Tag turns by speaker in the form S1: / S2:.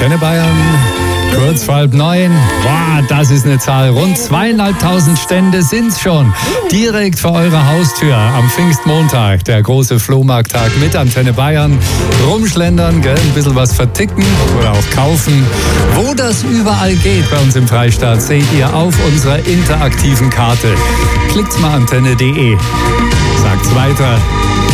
S1: Antenne Bayern, kurz vor 8:30. Wow, das ist eine Zahl. Rund 2.500 Stände sind's schon. Direkt vor eurer Haustür am Pfingstmontag, der große Flohmarkttag mit Antenne Bayern. Rumschlendern, gell? Ein bisschen was verticken oder auch kaufen. Wo das überall geht bei uns im Freistaat, seht ihr auf unserer interaktiven Karte. Klickt's mal antenne.de. Sagt's weiter.